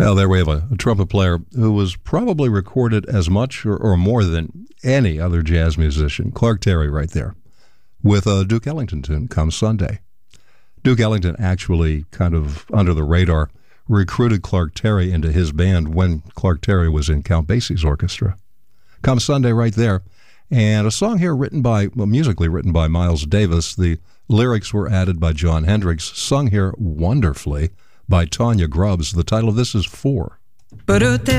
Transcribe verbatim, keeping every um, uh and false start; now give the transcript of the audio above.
Well, there we have a, a trumpet player who was probably recorded as much or, or more than any other jazz musician. Clark Terry right there with a Duke Ellington tune, Come Sunday. Duke Ellington actually kind of under the radar recruited Clark Terry into his band when Clark Terry was in Count Basie's orchestra. Come Sunday right there. And a song here written by, well, musically written by Miles Davis. The lyrics were added by John Hendricks, sung here wonderfully by Tanya Grubbs. The title of this is Four.